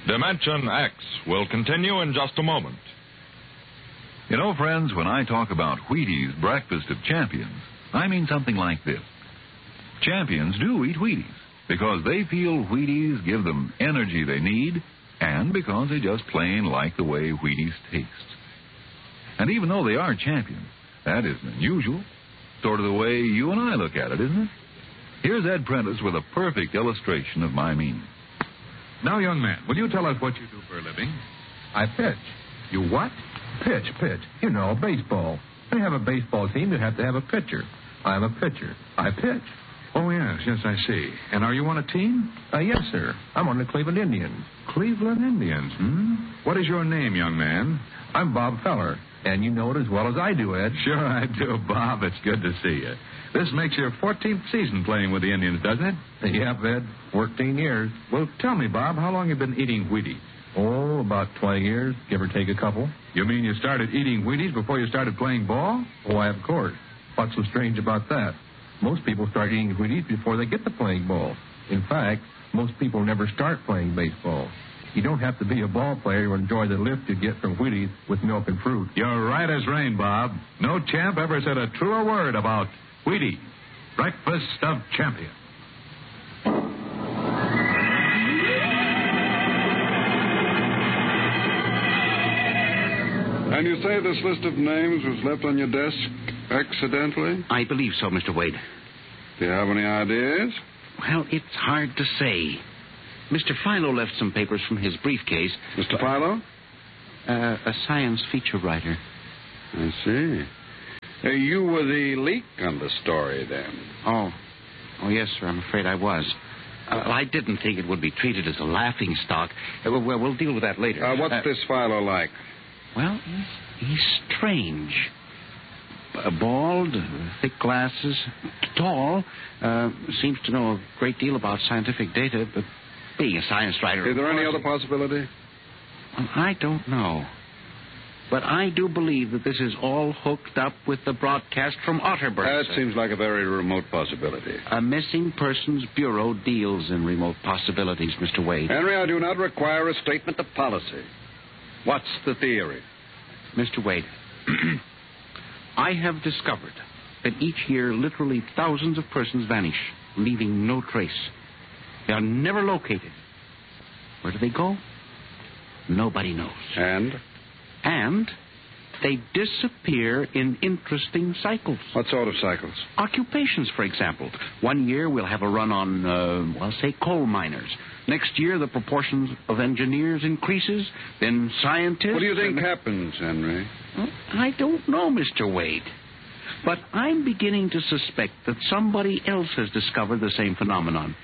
Dimension X will continue in just a moment. You know, friends, when I talk about Wheaties Breakfast of Champions, I mean something like this. Champions do eat Wheaties because they feel Wheaties give them energy they need and because they just plain like the way Wheaties taste. And even though they are champions, that isn't unusual. Sort of the way you and I look at it, isn't it? Here's Ed Prentice with a perfect illustration of my meaning. Now, young man, will you tell us what you do for a living? I pitch. You what? Pitch. You know, baseball. When you have a baseball team, you have to have a pitcher. I'm a pitcher. I pitch. Oh, yes, I see. And are you on a team? Yes, sir. I'm on the Cleveland Indians. Cleveland Indians, What is your name, young man? I'm Bob Feller, and you know it as well as I do, Ed. Sure I do, Bob. It's good to see you. This makes your 14th season playing with the Indians, doesn't it? Yeah, Ed. 14 years. Well, tell me, Bob, how long have you been eating Wheaties? Oh, about 20 years, give or take a couple. You mean you started eating Wheaties before you started playing ball? Why, of course. What's so strange about that? Most people start eating Wheaties before they get to playing ball. In fact, most people never start playing baseball. You don't have to be a ball player to enjoy the lift you get from Wheaties with milk and fruit. You're right as rain, Bob. No champ ever said a truer word about Wheaties, Breakfast of Champions. And you say this list of names was left on your desk accidentally? I believe so, Mr. Wade. Do you have any ideas? Well, it's hard to say. Mr. Philo left some papers from his briefcase. Mr. Philo? A science feature writer. I see. You were the leak on the story, then? Oh, yes, sir. I'm afraid I was. I didn't think it would be treated as a laughingstock. We'll deal with that later. What's this Philo like? Well, he's strange. Bald, thick glasses, tall, seems to know a great deal about scientific data, but being a science writer... Is there any other possibility? I don't know. But I do believe that this is all hooked up with the broadcast from Otterburn. That seems like a very remote possibility. A missing persons bureau deals in remote possibilities, Mr. Wade. Henry, I do not require a statement of policy. What's the theory? Mr. Wade, I have discovered that each year literally thousands of persons vanish, leaving no trace. They are never located. Where do they go? Nobody knows. And they disappear in interesting cycles. What sort of cycles? Occupations, for example. One year we'll have a run on, say, coal miners. Next year the proportions of engineers increases, then scientists... What do you think happens, Henry? Well, I don't know, Mr. Wade. But I'm beginning to suspect that somebody else has discovered the same phenomenon.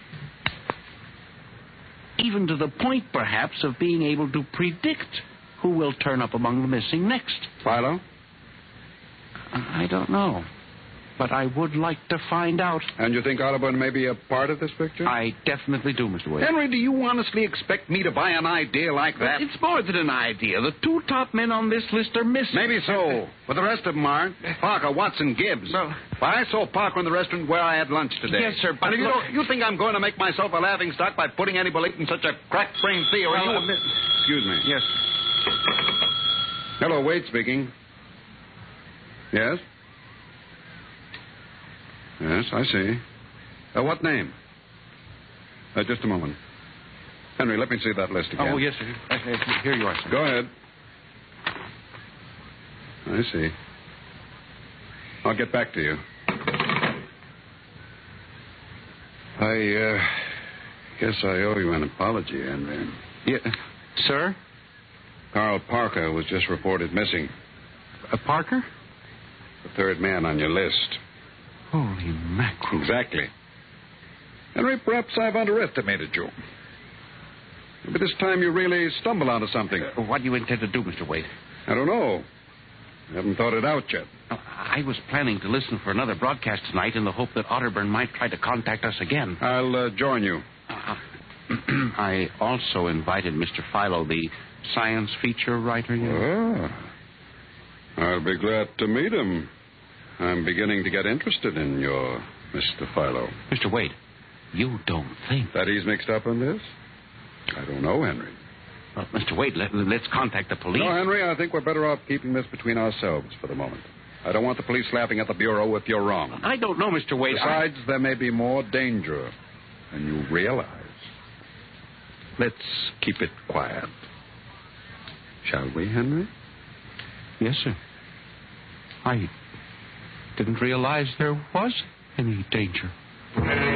Even to the point, perhaps, of being able to predict who will turn up among the missing next. Philo? I don't know. But I would like to find out. And you think Otterburn may be a part of this picture? I definitely do, Mr. Wade. Henry, do you honestly expect me to buy an idea like that? It's more than an idea. The two top men on this list are missing. Maybe so, but the rest of them aren't. Parker, Watson, Gibbs. No. Well, I saw Parker in the restaurant where I had lunch today. Yes, sir, but And you think I'm going to make myself a laughingstock by putting any belief in such a crack-brained theory? Excuse me. Yes. Hello, Wade speaking. Yes? Yes, I see. What name? Just a moment. Henry, let me see that list again. Oh, yes, sir. Here you are, sir. Go ahead. I see. I'll get back to you. I guess I owe you an apology, Henry. Yeah. Sir? Carl Parker was just reported missing. Parker? The third man on your list. Holy mackerel. Exactly. Henry, perhaps I've underestimated you. But this time you really stumble onto something. What do you intend to do, Mr. Wade? I don't know. I haven't thought it out yet. I was planning to listen for another broadcast tonight in the hope that Otterburn might try to contact us again. I'll join you. I also invited Mr. Philo, the science feature writer. I'll be glad to meet him. I'm beginning to get interested in your Mr. Philo. Mr. Wade, you don't think... That he's mixed up in this? I don't know, Henry. Well, Mr. Wade, let's contact the police. No, Henry, I think we're better off keeping this between ourselves for the moment. I don't want the police laughing at the Bureau if you're wrong. I don't know, Mr. Wade. Besides, there may be more danger than you realize. Let's keep it quiet. Shall we, Henry? Yes, sir. I didn't realize there was any danger.